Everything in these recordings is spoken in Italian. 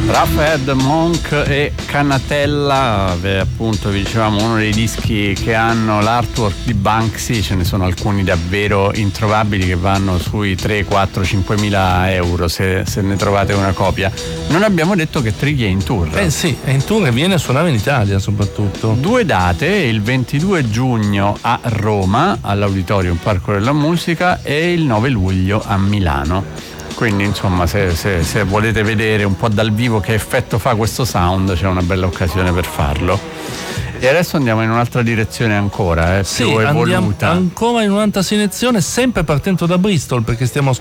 Raphael Monk e Cannatella, appunto vi dicevamo uno dei dischi che hanno l'artwork di Banksy. Ce ne sono alcuni davvero introvabili che vanno sui 3, 4, 5 mila euro se ne trovate una copia. Non abbiamo detto che Tricky è in tour. Sì, è in tour e viene a suonare in Italia soprattutto. 2 date, il 22 giugno a Roma all'Auditorium Parco della Musica e il 9 luglio a Milano. Quindi insomma se volete vedere un po' dal vivo che effetto fa questo sound, c'è una bella occasione per farlo. E adesso andiamo in un'altra direzione ancora, più evoluta. Andiamo ancora in un'altra selezione, sempre partendo da Bristol, perché stiamo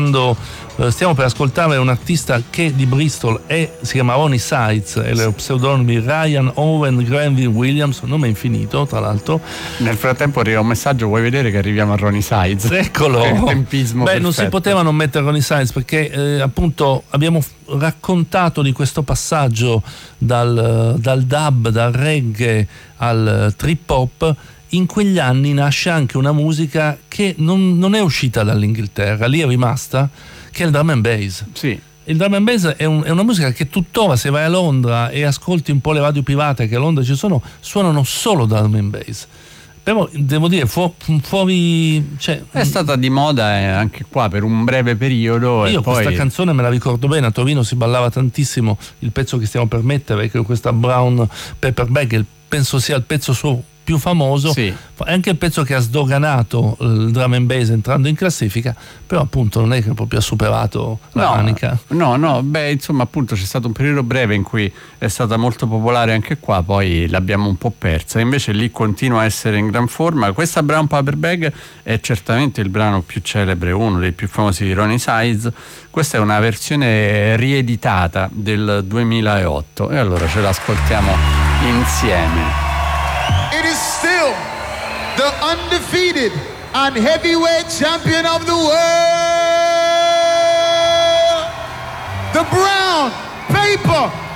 per ascoltare un artista che di Bristol si chiama Ronnie Sides, e lo pseudonimo Ryan Owen Granville Williams, nome infinito tra l'altro. Nel frattempo arriva un messaggio: vuoi vedere che arriviamo a Ronnie Sides? Eccolo. Tempismo perfetto. Non si poteva non mettere Ronnie Sides, perché appunto abbiamo raccontato di questo passaggio dal dub, dal reggae al trip hop. In quegli anni nasce anche una musica che non è uscita dall'Inghilterra, lì è rimasta, che è il drum and bass. Sì. Il drum and bass è una musica che tuttora, se vai a Londra e ascolti un po' le radio private che a Londra ci sono, suonano solo drum and bass. Però devo dire fuori, cioè, è stata di moda anche qua per un breve periodo. Io e poi questa canzone me la ricordo bene, a Torino si ballava tantissimo il pezzo che stiamo per mettere, che è questa Brown Paper Bag, penso sia il pezzo suo più famoso, sì. È anche il pezzo che ha sdoganato il drum and bass entrando in classifica, però appunto non è che proprio ha superato la manica. No, insomma appunto c'è stato un periodo breve in cui è stata molto popolare anche qua, poi l'abbiamo un po' persa, invece lì continua a essere in gran forma. Questa Brown Paper Bag è certamente il brano più celebre, uno dei più famosi di Ronnie Sides. Questa è una versione rieditata del 2008 e allora ce l'ascoltiamo insieme. It is still the undefeated and heavyweight champion of the world, the Brown Paper